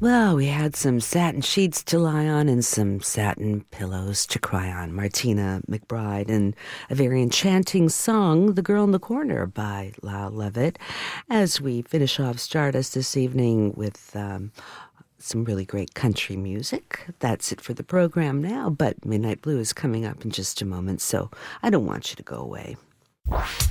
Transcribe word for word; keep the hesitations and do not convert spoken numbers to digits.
Well, we had some satin sheets to lie on and some satin pillows to cry on. Martina McBride and a very enchanting song, The Girl in the Corner by Lyle Lovett. As we finish off Stardust this evening with um, some really great country music. That's it for the program now, but Midnight Blue is coming up in just a moment, so I don't want you to go away.